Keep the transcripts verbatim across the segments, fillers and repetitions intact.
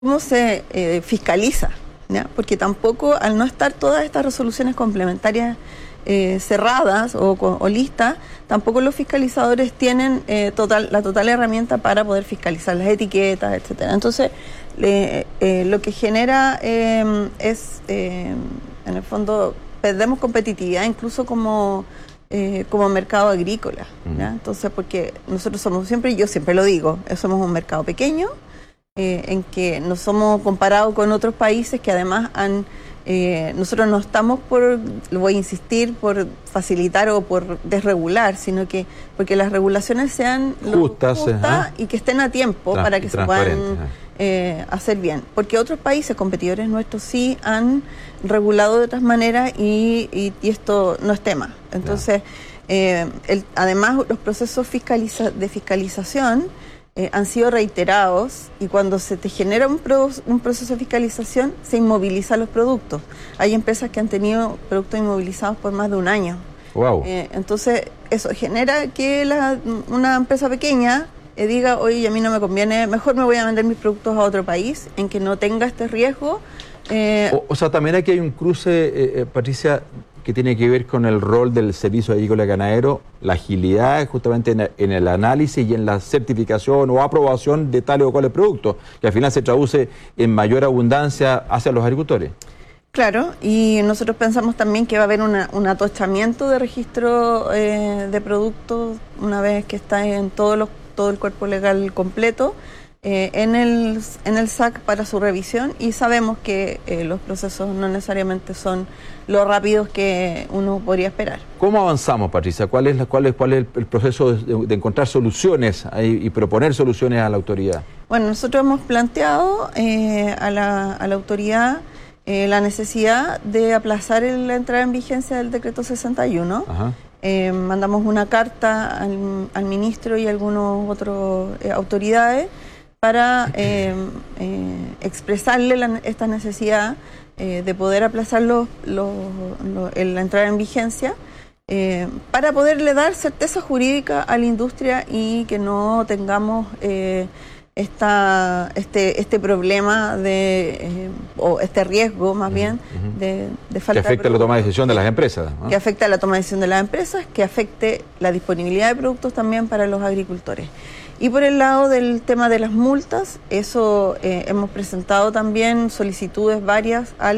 ¿Cómo se eh, fiscaliza? ¿Ya? Porque tampoco, al no estar todas estas resoluciones complementarias eh, cerradas o, o listas, tampoco los fiscalizadores tienen eh, total, la total herramienta para poder fiscalizar las etiquetas, etcétera. Entonces, eh, eh, lo que genera eh, es, eh, en el fondo, perdemos competitividad incluso como, eh, como mercado agrícola. ¿Ya? Entonces, porque nosotros somos siempre, yo siempre lo digo, somos un mercado pequeño, Eh, en que no somos comparados con otros países que además han, eh, nosotros no estamos por, lo voy a insistir, por facilitar o por desregular, sino que porque las regulaciones sean justas, justas y que estén a tiempo Tra para que se puedan eh, hacer bien. Porque otros países competidores nuestros sí han regulado de otras maneras y, y, y esto no es tema. Entonces, eh, el, además los procesos fiscaliza, de fiscalización Eh, han sido reiterados y cuando se te genera un, pro, un proceso de fiscalización se inmovilizan los productos. Hay empresas que han tenido productos inmovilizados por más de un año. Wow. Eh, entonces eso genera que la, una empresa pequeña eh, diga, oye, a mí no me conviene, mejor me voy a vender mis productos a otro país en que no tenga este riesgo. Eh, o, o sea, también aquí hay un cruce, eh, eh, Patricia, que tiene que ver con el rol del servicio agrícola ganadero, la agilidad justamente en, en el análisis y en la certificación o aprobación de tales o cuales productos, que al final se traduce en mayor abundancia hacia los agricultores. Claro, y nosotros pensamos también que va a haber una, un atochamiento de registro eh, de productos una vez que está en todos los, todo el cuerpo legal completo, Eh, en, el, en el S A C para su revisión, y sabemos que eh, los procesos no necesariamente son lo rápidos que uno podría esperar. ¿Cómo avanzamos, Patricia? ¿Cuál es, la, cuál es, cuál es el proceso de, de encontrar soluciones y, y proponer soluciones a la autoridad? Bueno, nosotros hemos planteado eh, a, la, a la autoridad eh, la necesidad de aplazar el, la entrada en vigencia del decreto sesenta y uno. Ajá. Eh, mandamos una carta al, al ministro y a algunas otras eh, autoridades para eh, eh, expresarle la, esta necesidad eh, de poder aplazar los, los, los, la entrada en vigencia eh, para poderle dar certeza jurídica a la industria y que no tengamos eh, esta, este, este problema de eh, o este riesgo más bien uh-huh. de, de falta que afecte de la toma de decisión de las empresas, ¿no? Que afecte a la toma de decisión de las empresas, que afecte la disponibilidad de productos también para los agricultores. Y por el lado del tema de las multas, eso eh, hemos presentado también solicitudes varias al,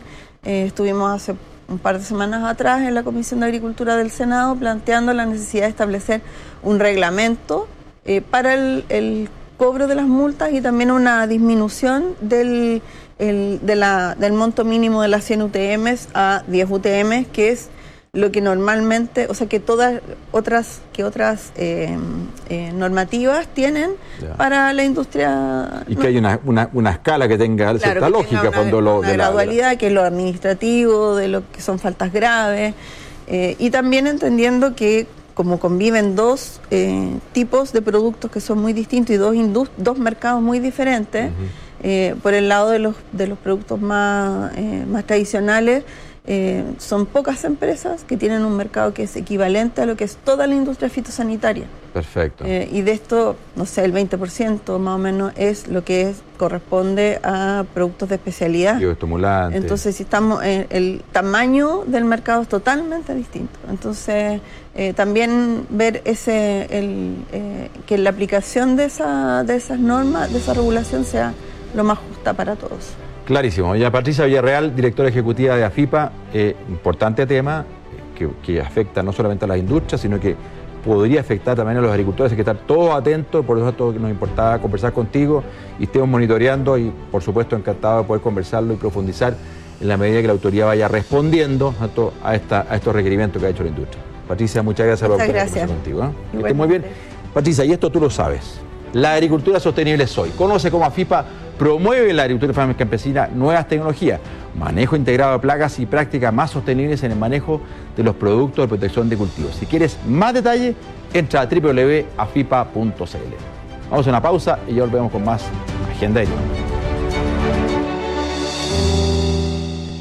eh, estuvimos hace un par de semanas atrás en la Comisión de Agricultura del Senado planteando la necesidad de establecer un reglamento eh, para el, el cobro de las multas y también una disminución del, el, de la, del monto mínimo de las cien U T Ms a diez U T Ms, que es lo que normalmente, o sea, que todas otras que otras eh, eh, normativas tienen ya. Para la industria. Y que hay una, una, una escala que tenga claro, cierta que lógica una, cuando lo... Una de gradualidad, la, de la... que es lo administrativo, de lo que son faltas graves, eh, y también entendiendo que como conviven dos eh, tipos de productos que son muy distintos y dos, dos mercados muy diferentes, uh-huh. eh, por el lado de los, de los productos más, eh, más tradicionales, Eh, son pocas empresas que tienen un mercado que es equivalente a lo que es toda la industria fitosanitaria. Perfecto. Eh, y de esto, no sé, el veinte por ciento más o menos es lo que es, corresponde a productos de especialidad. Bioestimulantes. Entonces, si estamos, eh, el tamaño del mercado es totalmente distinto. Entonces, eh, también ver ese, el, eh, que la aplicación de, esa, de esas normas, de esa regulación sea lo más justa para todos. Clarísimo. Ya Patricia Villarreal, directora ejecutiva de AFIPA, eh, importante tema que, que afecta no solamente a las industrias, sino que podría afectar también a los agricultores. Hay que estar todos atentos, por eso nos importaba conversar contigo y estemos monitoreando y, por supuesto, encantado de poder conversarlo y profundizar en la medida que la autoridad vaya respondiendo a, to, a, esta, a estos requerimientos que ha hecho la industria. Patricia, muchas gracias muchas por gracias. contigo. ¿eh? Que estés muy bien. Patricia, y esto tú lo sabes. La agricultura sostenible es hoy. Conoce cómo AFIPA promueve en la agricultura familiar campesina nuevas tecnologías, manejo integrado de plagas y prácticas más sostenibles en el manejo de los productos de protección de cultivos. Si quieres más detalle, entra a doble u doble u doble u punto afipa punto c l. Vamos a una pausa y ya volvemos con más Agenda Agrícola.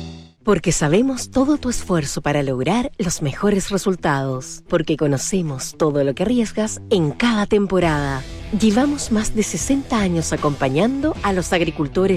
Porque sabemos todo tu esfuerzo para lograr los mejores resultados. Porque conocemos todo lo que arriesgas en cada temporada. Llevamos más de sesenta años acompañando a los agricultores